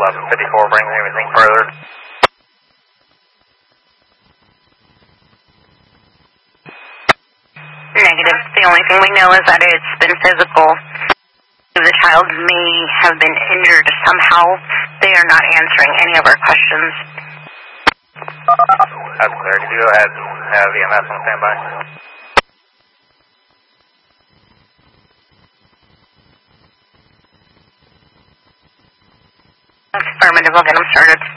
1154, bring anything further. Negative. The only thing we know is that it's been physical. The child may have been injured somehow. They are not answering any of our questions. That's clear. Could you go ahead and have EMS on standby? Affirmative. I'll get them started.